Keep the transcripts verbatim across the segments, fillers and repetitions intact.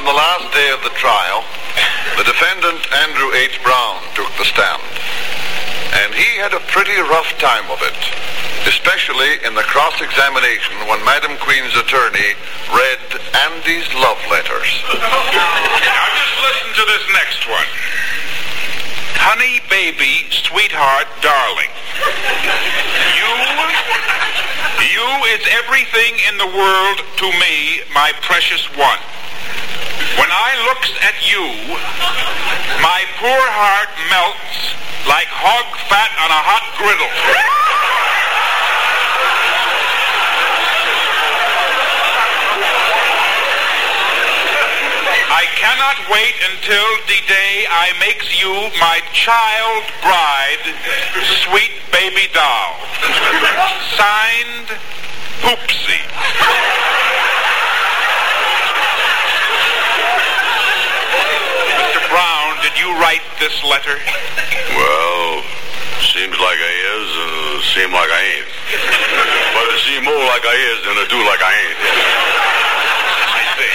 On the last day of the trial, the defendant, Andrew H. Brown, took the stand. And he had a pretty rough time of it, especially in the cross-examination when Madam Queen's attorney read Andy's love letters. Now just listen to this next one. Honey, baby, sweetheart, darling. You, you is everything in the world to me, my precious one. When I looks at you, my poor heart melts like hog fat on a hot griddle. I cannot wait until the day I makes you my child bride, sweet baby doll. Signed, Poopsie. Mister Brown, did you write this letter? Well, seems like I is, and seem like I ain't. But it seem more like I is than it do like I ain't. I see.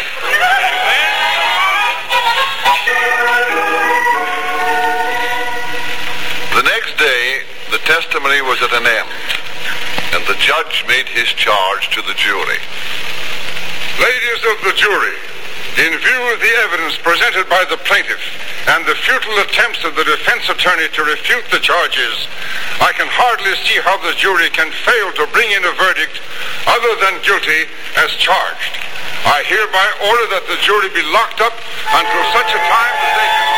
The next day, the testimony was at an end, and the judge made his charge to the jury. Ladies of the jury, in view of the evidence presented by the plaintiff and the futile attempts of the defense attorney to refute the charges, I can hardly see how the jury can fail to bring in a verdict other than guilty as charged. I hereby order that the jury be locked up until such a time as they can...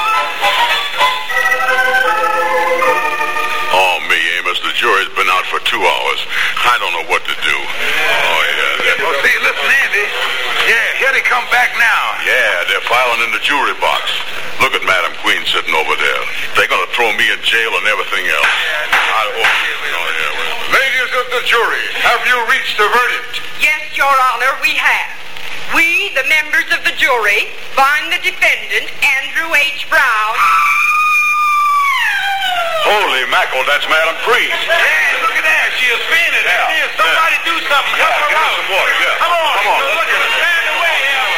Oh, me, Amos, the jury's been out for two hours. I don't know what to do. Oh, yeah. Oh, see, listen, Andy. Yeah, here they come back now. Yeah, they're filing in the jury box. Look at Madam Queen sitting over there. They're going to throw me in jail and everything else. I, oh, oh, yeah, well. Ladies of the jury, have you reached a verdict? Yes, Your Honor, we have. We, the members of the jury, find the defendant, Andrew H. Brown. Holy mackerel, that's Madam Queen. Yeah, look at that. She is fainted. Yeah. Yeah. Somebody yeah. do something. Help Yeah, her get her out. some water. Yeah. Come on. Come on. Look at her. Stand away.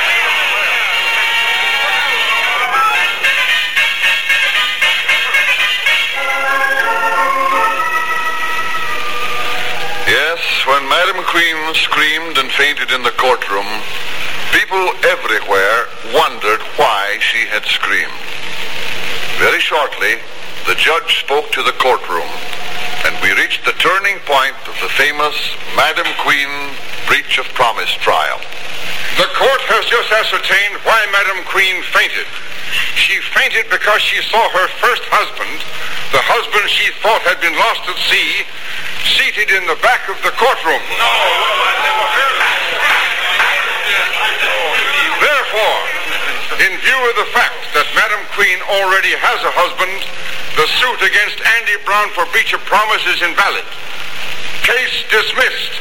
Yes, when Madam Queen screamed and fainted in the courtroom, people everywhere wondered why she had screamed. Very shortly, the judge spoke to the courtroom, and we reached the turning point of the famous Madam Queen breach of promise trial. The court has just ascertained why Madam Queen fainted. She fainted because she saw her first husband, the husband she thought had been lost at sea, seated in the back of the courtroom. No, I never heard that. Therefore, in view of the fact that Madam Queen already has a husband, the suit against Andy Brown for breach of promise is invalid. Case dismissed.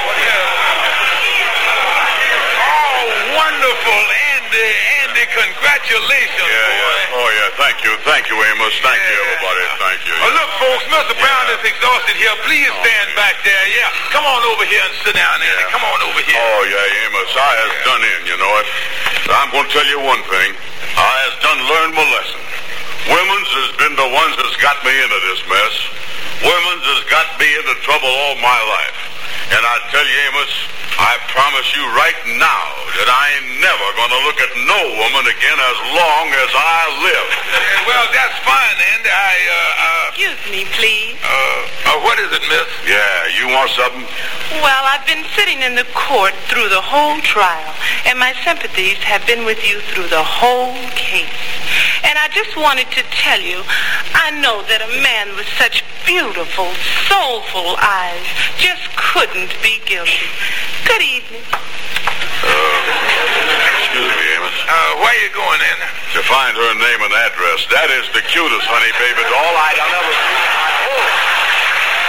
Oh, wonderful, Andy. Andy, congratulations, Yeah, boy. yeah. Oh, yeah. Thank you. Thank you, Amos. Thank you, Yeah. everybody. Thank you. Oh, look, folks, Mister Brown Yeah. is exhausted here. Please stand yeah. back there. Yeah. Come on over here and sit down, Andy. Yeah. Come on over here. Oh, yeah, Amos. I has Yeah. done in, you know it. I'm going to tell you one thing. I has done learned my lesson. Women's has been the ones that's got me into this mess. Women's has got me into trouble all my life. And I tell you, Amos, I promise you right now that I ain't never going to look at no woman again as long as I live. Yeah, well, that's fine, Andy. I, uh, uh, Excuse me, please. uh, uh, what is it, miss? Yeah, you want something? Well, I've been sitting in the court through the whole trial, and my sympathies have been with you through the whole case. And I just wanted to tell you, I know that a man with such beautiful, soulful eyes just couldn't be guilty. Good evening. Uh, excuse me, Amos. Uh, where you going, Andy? To find her name and address. That is the cutest honey baby doll I'd ever seen in my whole